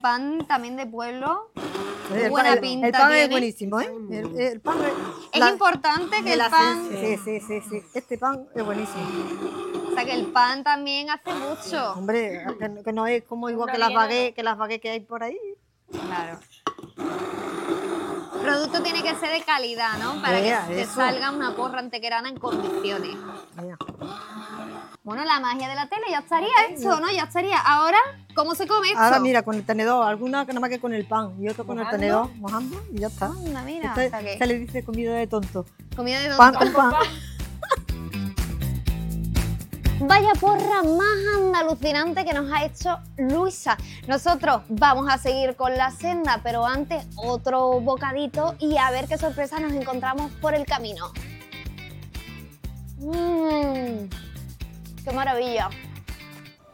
Pan también de pueblo. El Buena pan, pinta el pan tiene. es buenísimo, ¿eh? El pan Es importante que el pan... Sí. Este pan es buenísimo. O sea, que el pan también hace mucho. Hombre, que no es como igual que las baguettes que hay por ahí. Claro. El producto tiene que ser de calidad, ¿no? Para que te salga una porra antequerana en condiciones. Mira. Bueno, la magia de la tele ya estaría hecho, ¿no? Ya estaría. Ahora, ¿cómo se come esto? Ahora mira, con el tenedor, alguna que nada más que con el pan y otro con el tenedor, mojando y ya está. Anda, mira. Esto se le dice comida de tonto. Comida de Pan tonto. con pan. Vaya porra más alucinante que nos ha hecho Luisa. Nosotros vamos a seguir con la senda, pero antes otro bocadito y a ver qué sorpresas nos encontramos por el camino. ¡Qué maravilla!